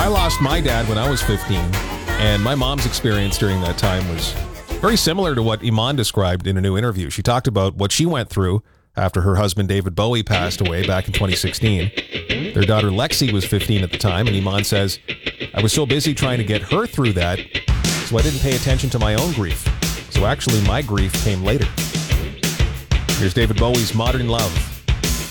I lost my dad when I was 15, and my mom's experience during that time was very similar to what Iman described in a new interview. She talked about what she went through after her husband David Bowie passed away back in 2016. Their daughter Lexi was 15 at the time, and Iman says, I was so busy trying to get her through that, so I didn't pay attention to my own grief. So actually, my grief came later. Here's David Bowie's Modern Love.